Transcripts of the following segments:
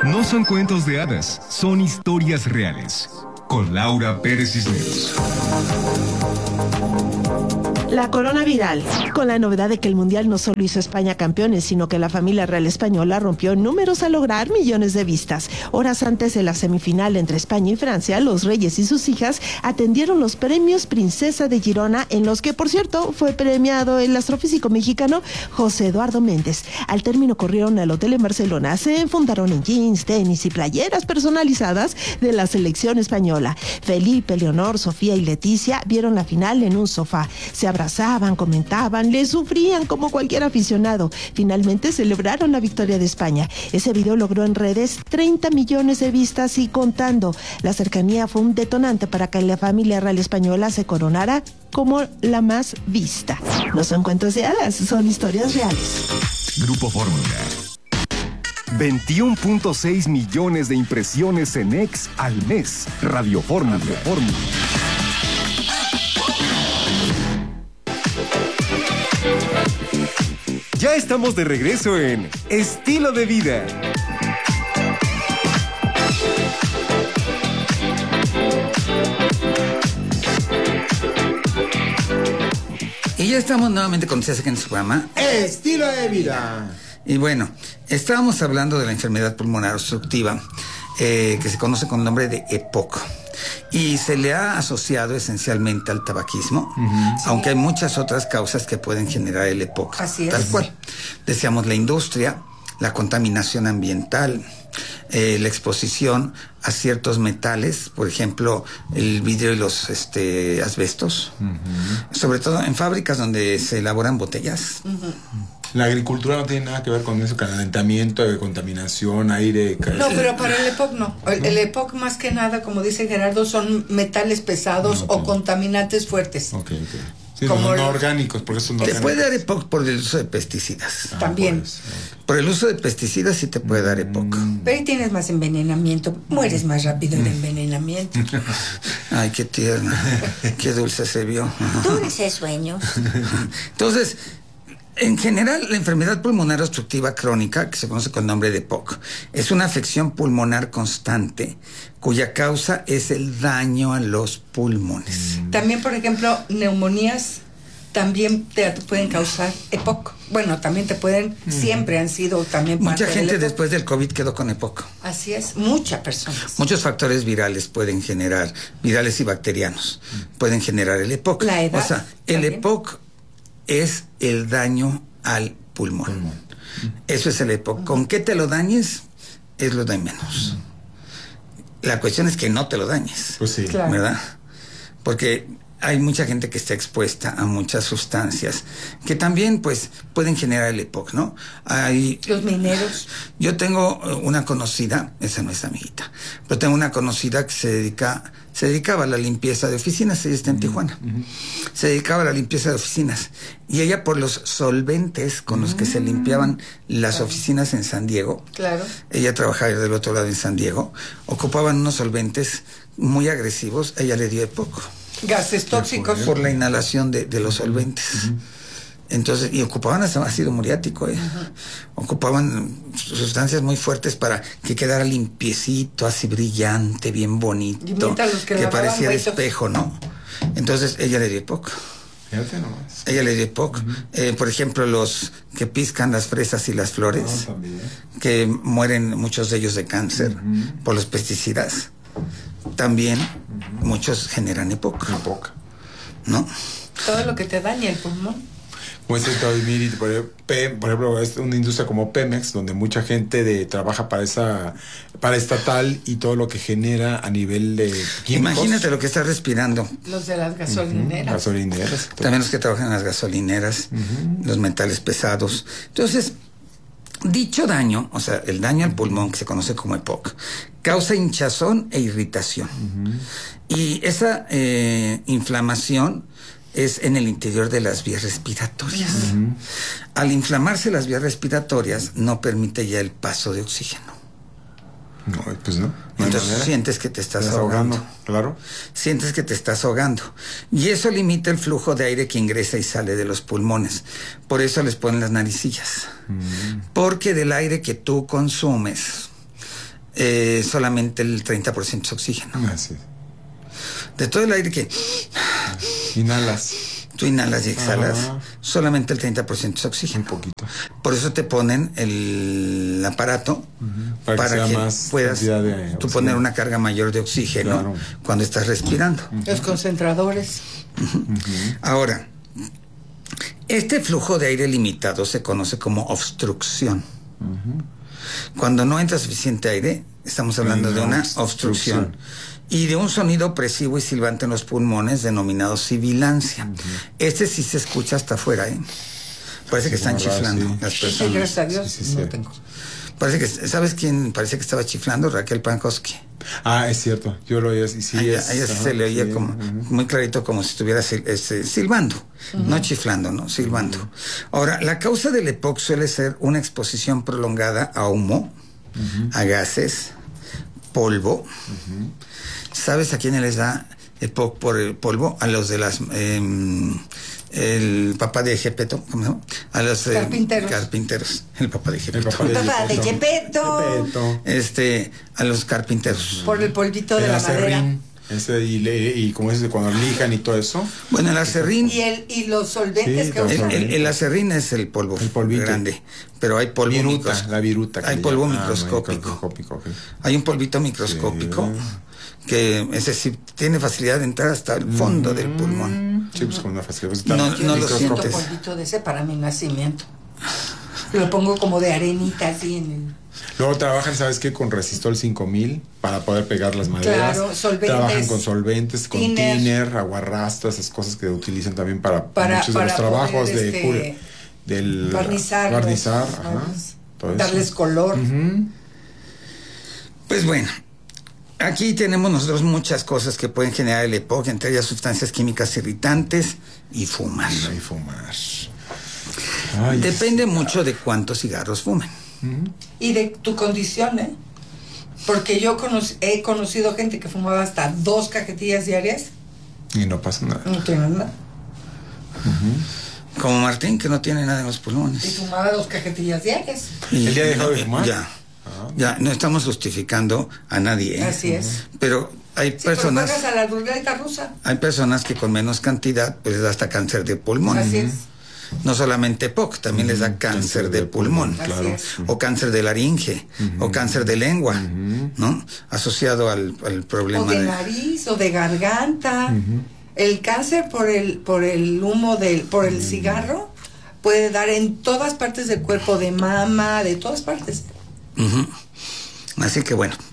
No son cuentos de hadas, son historias reales. Con Laura Pérez Cisneros. La corona viral, con la novedad de que el Mundial no solo hizo a España campeones, sino que la familia real española rompió números al lograr millones de vistas. Horas antes de la semifinal entre España y Francia, los reyes y sus hijas atendieron los premios Princesa de Girona, en los que, por cierto, fue premiado el astrofísico mexicano José Eduardo Méndez. Al término corrieron al hotel en Barcelona, se enfundaron en jeans, tenis y playeras personalizadas de la selección española. Felipe, Leonor, Sofía y Leticia vieron la final en un sofá. Se abrazaban, comentaban, le sufrían como cualquier aficionado. Finalmente celebraron la victoria de España. Ese video logró en redes 30 millones de vistas y contando. La cercanía fue un detonante para que la familia real española se coronara como la más vista. No son cuentos de hadas, son historias reales. Grupo Fórmula. 21.6 millones de impresiones en X al mes. Radio Fórmula. Ya estamos de regreso en Estilo de Vida. Y ya estamos nuevamente con ustedes aquí en su programa Estilo de Vida. Y bueno, estábamos hablando de la enfermedad pulmonar obstructiva, que se conoce con el nombre de EPOC. Y se le ha asociado esencialmente al tabaquismo, aunque hay muchas otras causas que pueden generar el EPOC. Así es. Tal cual. Decíamos la industria, la contaminación ambiental, la exposición a ciertos metales, por ejemplo, el vidrio y los asbestos, sobre todo en fábricas donde se elaboran botellas. La agricultura no tiene nada que ver con eso, calentamiento, contaminación, aire. No, pero para el EPOC no. El EPOC más que nada, como dice Gerardo, son metales pesados o contaminantes fuertes. Sí, como no orgánicos, por eso no. Te puede dar EPOC por el uso de pesticidas. También. Por el uso de pesticidas sí te puede dar EPOC. Pero ahí tienes más envenenamiento, mueres más rápido de envenenamiento. Ay, qué tierna, qué dulce se vio. Dulces sueños. Entonces, en general, la enfermedad pulmonar obstructiva crónica, que se conoce con el nombre de EPOC, es una afección pulmonar constante cuya causa es el daño a los pulmones. También, por ejemplo, neumonías también te pueden causar EPOC. Bueno, también te pueden, siempre han sido también parte Mucha gente del EPOC. después del COVID quedó con EPOC. Así es, muchas personas. Muchos factores virales pueden generar, virales y bacterianos, pueden generar el EPOC. La edad. O sea, el también. EPOC es el daño al pulmón. Eso es el EPOC. ¿Con qué te lo dañes? Es lo de menos. La cuestión es que no te lo dañes. Pues sí. Claro. ¿Verdad? Porque hay mucha gente que está expuesta a muchas sustancias que también, pues, pueden generar el EPOC, ¿no? Hay... Los mineros. Yo tengo una conocida, esa no es amiguita, pero tengo una conocida que se dedicaba a la limpieza de oficinas, ella está en Tijuana. Se dedicaba a la limpieza de oficinas. Y ella, por los solventes con los que se limpiaban las oficinas en San Diego, Claro. ella trabajaba del otro lado en San Diego, ocupaban unos solventes muy agresivos, ella le dio EPOC. Gases tóxicos. Por la inhalación de los solventes. Entonces, y ocupaban hasta ácido muriático, ocupaban sustancias muy fuertes para que quedara limpiecito, así brillante, bien bonito, Y mientras los que parecía de huesos. espejo, ¿no? Entonces, ella le dio EPOC. Fíjate nomás. Ella le dio EPOC. Por ejemplo, los que piscan las fresas y las flores, que mueren muchos de ellos de cáncer por los pesticidas. También muchos generan EPOC. ¿No? Todo lo que te daña el pulmón. Como por ejemplo, es una industria como Pemex, donde mucha gente trabaja para estatal y todo lo que genera a nivel de químicos. Imagínate lo que estás respirando. Los de las gasolineras. Gasolineras. También los que trabajan en las gasolineras, los metales pesados. Entonces, dicho daño, o sea, el daño al pulmón, que se conoce como EPOC, causa hinchazón e irritación. Y esa inflamación es en el interior de las vías respiratorias. Al inflamarse las vías respiratorias, no permite ya el paso de oxígeno. No, pues no. Entonces sientes que te estás ahogando. Claro. Sientes que te estás ahogando. Y eso limita el flujo de aire que ingresa y sale de los pulmones. Por eso les ponen las naricillas. Porque del aire que tú consumes, solamente el 30% es oxígeno. Así. De todo el aire que Inhalas. tú inhalas y exhalas, Ajá. solamente el 30% es oxígeno. Un poquito. Por eso te ponen el aparato Para que sea que más puedas cantidad de tú oxígeno. poner una carga mayor de oxígeno Claro. cuando estás respirando. Los concentradores. Ahora, este flujo de aire limitado se conoce como obstrucción. Cuando no entra suficiente aire, estamos hablando de una obstrucción. Y de un sonido opresivo y silbante en los pulmones denominado sibilancia. Este sí se escucha hasta afuera, ¿eh? Parece que están como raro, chiflando sí. las Sí, personas. gracias a Dios, Sí, sí, no sí. tengo. Parece que, ¿sabes quién parece que estaba chiflando? Raquel Pankowski. Ah, es cierto. Yo lo oía. Sí, A ella sí se le oía como muy clarito, como si estuviera silbando, no chiflando, no, silbando. Ahora, la causa del EPOC suele ser una exposición prolongada a humo, a gases, polvo. ¿Sabes a quiénes les da EPOC por el polvo? A los de las el papá de Gepetto, ¿cómo se llama? A los carpinteros. El papá de Gepetto. Papá de Gepetto. A los carpinteros. Por el polvito de El la madera. acerrín. Y como es de cuando lijan y todo eso. Bueno, el acerrín. Y los solventes Sí, que los usan. El acerrín es el polvo polvito. grande, pero hay polvo La viruta. que hay le polvo llaman. microscópico. Ok. Hay un polvito microscópico que ese sí tiene facilidad de entrar hasta el fondo del pulmón. Sí, pues con una facilidad. No Yo lo necesito sientes. polvito de ese para mi nacimiento. Lo pongo como de arenita así en el... Luego trabajan, ¿sabes qué? Con Resistol 5000 para poder pegar las maderas. Claro, solventes. Trabajan con solventes, con thinner, aguarrastra, esas cosas que utilizan también para muchos de los trabajos poder, del barnizar, ajá, todo eso. darles color. Pues bueno, aquí tenemos nosotros muchas cosas que pueden generar el EPOC, entre ellas sustancias químicas irritantes y fumar. Y fumar. Ay, Depende mucho de cuántos cigarros fumen. Y de tu condición, ¿eh? Porque yo he conocido gente que fumaba hasta 2 cajetillas diarias. Y no pasa nada. No tiene nada. Como Martín, que no tiene nada en los Y pulmones. fumaba 2 cajetillas diarias. ¿El día dejó de fumar? Ya, no estamos justificando a nadie, ¿eh? Así es. Pero hay Sí, personas... pero juegas a la ruleta rusa. Hay personas que con menos cantidad pues les da hasta cáncer de pulmón. Así es. No solamente POC, también les da cáncer de pulmón. Así es. O cáncer de laringe, o cáncer de lengua, ¿no? Asociado al problema O de nariz, o de garganta. El cáncer por el humo por el cigarro puede dar en todas partes del cuerpo, de mama, de todas partes. Así que bueno.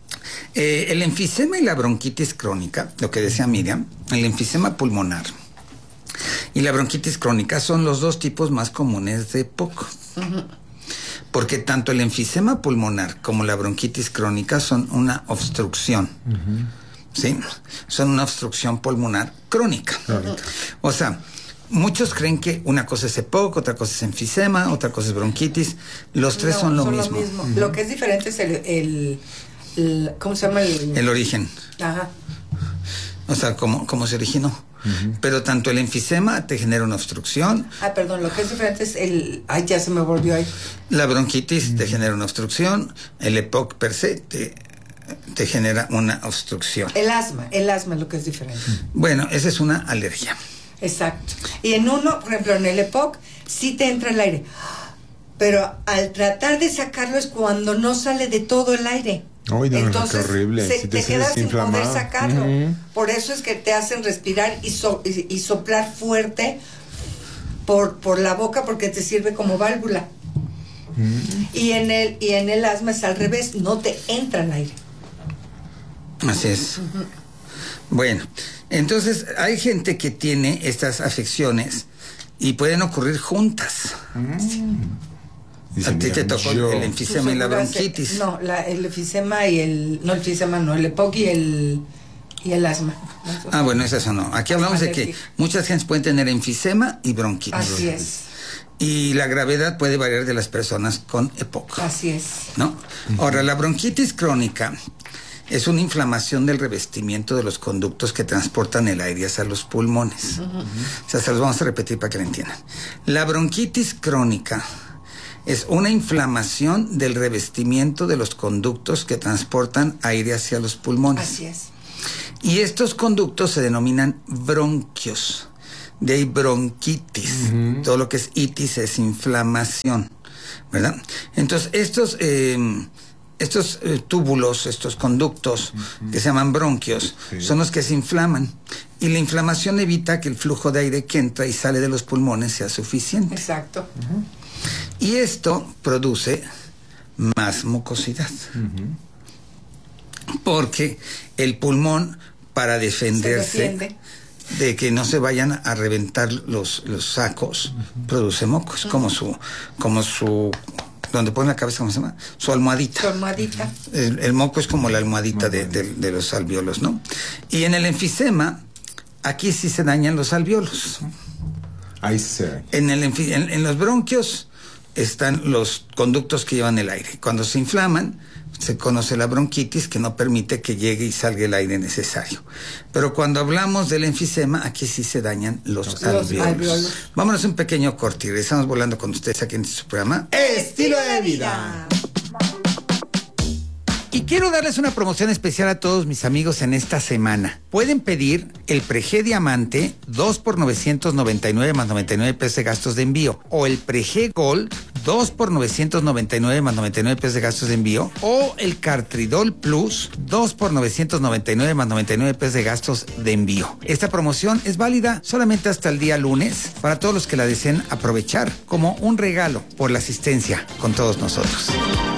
El enfisema y la bronquitis crónica, lo que decía Miriam, el enfisema pulmonar y la bronquitis crónica son los dos tipos más comunes de POC. Porque tanto el enfisema pulmonar como la bronquitis crónica son una obstrucción. ¿Sí? Son una obstrucción pulmonar crónica. O sea, muchos creen que una cosa es EPOC, otra cosa es enfisema, otra cosa es bronquitis. Los tres son lo mismo. Lo que es diferente es el ¿cómo se llama? El origen. Ajá. O sea, cómo se originó. Pero tanto el enfisema te genera una obstrucción. Perdón, lo que es diferente es ya se me volvió ahí. La bronquitis te genera una obstrucción. El EPOC per se te genera una obstrucción. El asma es lo que es diferente. Bueno, esa es una alergia. Exacto. Y en uno, por ejemplo, en el EPOC, sí te entra el aire. Pero al tratar de sacarlo es cuando no sale de todo el aire. Ay, no, entonces qué horrible. Si te quedas sin poder sacarlo. Por eso es que te hacen respirar y soplar fuerte por la boca, porque te sirve como válvula. Y en el asma es al revés, no te entra el aire. Así es. Bueno, entonces hay gente que tiene estas afecciones y pueden ocurrir juntas. A ti te tocó el enfisema y la bronquitis. No, el enfisema y el EPOC y el asma. Bueno, es eso no. Aquí hablamos de que muchas gentes pueden tener enfisema y bronquitis. Así es. Y la gravedad puede variar de las personas con EPOC. Así es. ¿No? Ahora, la bronquitis crónica es una inflamación del revestimiento de los conductos que transportan el aire hacia los pulmones. O sea, se los vamos a repetir para que lo entiendan. La bronquitis crónica es una inflamación del revestimiento de los conductos que transportan aire hacia los pulmones. Así es. Y estos conductos se denominan bronquios. De ahí bronquitis. Todo lo que es itis es inflamación, ¿verdad? Entonces, estos túbulos, estos conductos que se llaman bronquios, son los que se inflaman. Y la inflamación evita que el flujo de aire que entra y sale de los pulmones sea suficiente. Exacto. Y esto produce más mucosidad. Porque el pulmón, para defenderse de que no se vayan a reventar los sacos, produce mocos, como su donde pone la cabeza, ¿cómo se llama? Su almohadita. Su almohadita. El moco es como la almohadita de los alvéolos, ¿no? Y en el enfisema, aquí sí se dañan los alvéolos. Ahí se... En los bronquios están los conductos que llevan el aire. Cuando se inflaman, se conoce la bronquitis, que no permite que llegue y salga el aire necesario. Pero cuando hablamos del enfisema, aquí sí se dañan los alvéolos. Vámonos a un pequeño corte y regresamos volando con ustedes aquí en su programa Estilo de Vida. Y quiero darles una promoción especial a todos mis amigos en esta semana. Pueden pedir el Preg Diamante 2 por 999 más 99 pesos de gastos de envío, o el Preg Gold 2 por 999 más 99 pesos de gastos de envío, o el Cartridol Plus 2 por 999 más 99 pesos de gastos de envío. Esta promoción es válida solamente hasta el día lunes para todos los que la deseen aprovechar como un regalo por la asistencia con todos nosotros.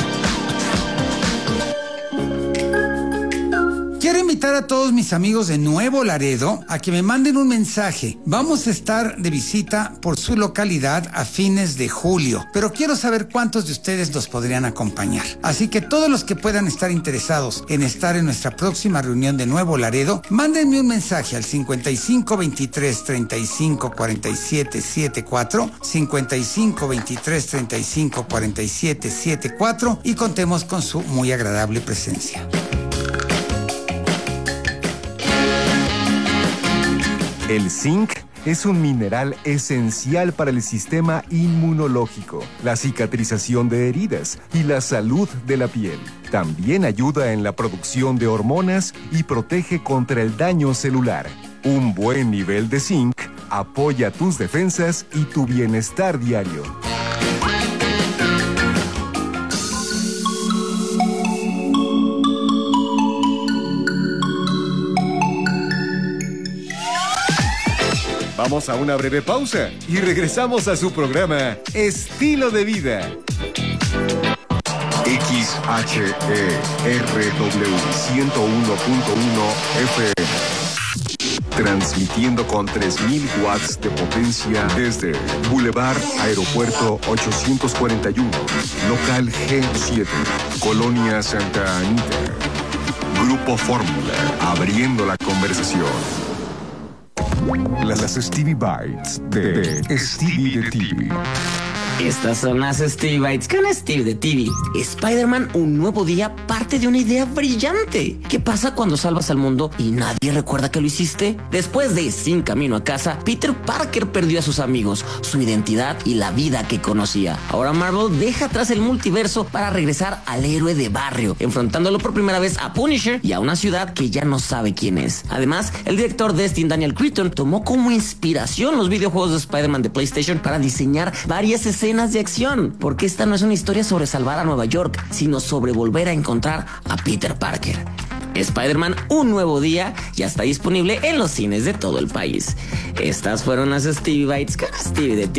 Quiero invitar a todos mis amigos de Nuevo Laredo a que me manden un mensaje. Vamos a estar de visita por su localidad a fines de julio, pero quiero saber cuántos de ustedes nos podrían acompañar. Así que todos los que puedan estar interesados en estar en nuestra próxima reunión de Nuevo Laredo, mándenme un mensaje al 55 23 35 47 74, 55 23 35 47 74 y contemos con su muy agradable presencia. El zinc es un mineral esencial para el sistema inmunológico, la cicatrización de heridas y la salud de la piel. También ayuda en la producción de hormonas y protege contra el daño celular. Un buen nivel de zinc apoya tus defensas y tu bienestar diario. Vamos a una breve pausa y regresamos a su programa Estilo de Vida. XHERW 101.1 FM. Transmitiendo con 3.000 watts de potencia desde Boulevard Aeropuerto 841, local G7, Colonia Santa Anita. Grupo Fórmula, abriendo la conversación. Las Stevie Bites de Stevie de TV. Estas son las Stevie Bites con Steve de TV. Spider-Man, un nuevo día, parte de una idea brillante. ¿Qué pasa cuando salvas al mundo y nadie recuerda que lo hiciste? Después de Sin Camino a Casa, Peter Parker perdió a sus amigos, su identidad y la vida que conocía. Ahora Marvel deja atrás el multiverso para regresar al héroe de barrio, enfrentándolo por primera vez a Punisher y a una ciudad que ya no sabe quién es. Además, el director Destin Daniel Cretton tomó como inspiración los videojuegos de Spider-Man de PlayStation para diseñar varias escenas de acción, porque esta no es una historia sobre salvar a Nueva York, sino sobre volver a encontrar a Peter Parker. Spider-Man, un nuevo día, ya está disponible en los cines de todo el país. Estas fueron las Stevie Bites con Stevie de TV.